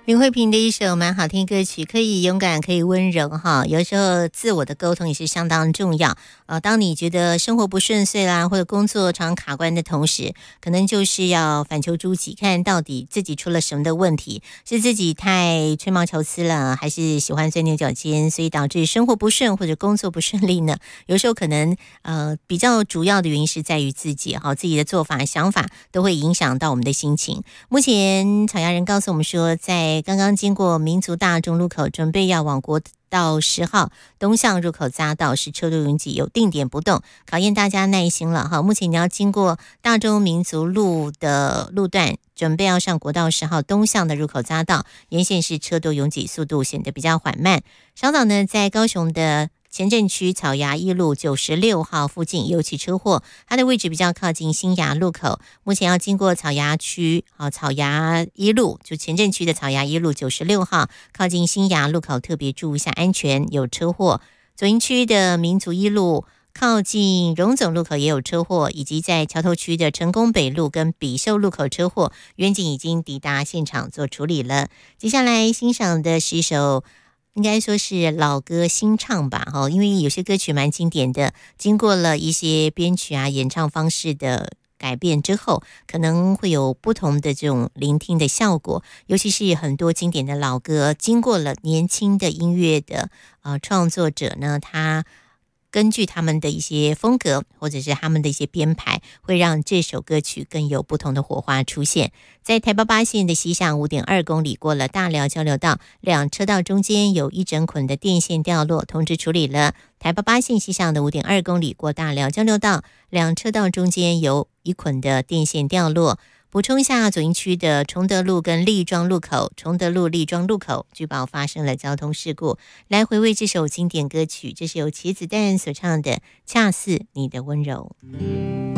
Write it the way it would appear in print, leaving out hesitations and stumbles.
林慧萍的一首蛮好听歌曲，可以勇敢，可以温柔哈。有时候自我的沟通也是相当重要。当你觉得生活不顺遂啦，或者工作常卡关的同时，可能就是要反求诸己，看到底自己出了什么的问题，是自己太吹毛求疵了，还是喜欢钻牛角尖，所以导致生活不顺或者工作不顺利呢？有时候可能比较主要的原因是在于自己哈，自己的做法、想法都会影响到我们的心情。目前草衙人告诉我们说，在刚刚经过民族大众路口，准备要往国道10号东向入口匝道是车流拥挤，有定点不动，考验大家耐心了哈。目前你要经过大中民族路的路段，准备要上国道10号东向的入口匝道，沿线是车多拥挤，速度显得比较缓慢。稍早呢，在高雄的前镇区草衙一路96号附近有起车祸，它的位置比较靠近新衙路口，目前要经过草衙区草衙一路，就前镇区的草衙一路96号靠近新衙路口，特别注意一下安全，有车祸。左营区的民族一路靠近荣总路口也有车祸，以及在桥头区的成功北路跟比寿路口车祸，员警已经抵达现场做处理了。接下来欣赏的是一首应该说是老歌新唱吧，因为有些歌曲蛮经典的，经过了一些编曲演唱方式的改变之后，可能会有不同的这种聆听的效果，尤其是很多经典的老歌，经过了年轻的音乐的创作者呢，他根据他们的一些风格或者是他们的一些编排，会让这首歌曲更有不同的火花出现。在台八八线的西向 5.2 公里，过了大寮交流道，两车道中间有一整捆的电线掉落，通知处理了。台八八线西向的 5.2 公里，过大寮交流道，两车道中间有一捆的电线掉落。补充一下，左营区的崇德路跟立庄路口，崇德路、立庄路口据报发生了交通事故。来回味这首经典歌曲，这是由茄子蛋所唱的《恰似你的温柔》。